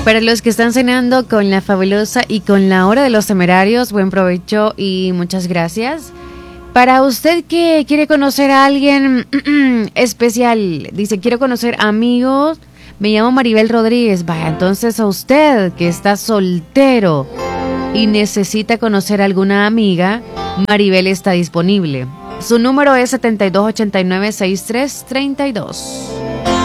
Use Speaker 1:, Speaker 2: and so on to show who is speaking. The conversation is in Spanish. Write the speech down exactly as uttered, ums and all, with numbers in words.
Speaker 1: Para los que están cenando con la fabulosa y con la hora de los temerarios, buen provecho y muchas gracias. Para usted que quiere conocer a alguien especial, dice, quiero conocer amigos, me llamo Maribel Rodríguez. Vaya, entonces a usted que está soltero y necesita conocer a alguna amiga, Maribel está disponible. Su número es setenta y dos ochenta y nueve sesenta y tres treinta y dos.